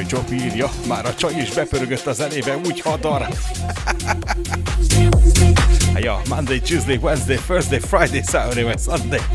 Job írja, már a csaj is bepörögött a zenébe, úgy hadar. Ja, Monday, Tuesday, Wednesday, Thursday, Friday, Saturday, vagy Sunday.